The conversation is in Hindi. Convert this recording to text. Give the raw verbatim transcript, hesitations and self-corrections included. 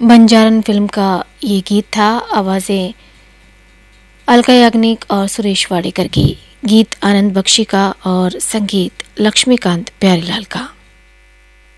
बंजारन फिल्म का ये गीत था। आवाज़ें अलका याग्निक और सुरेश वाडेकर की, गीत आनंद बख्शी का और संगीत लक्ष्मीकांत प्यारेलाल का।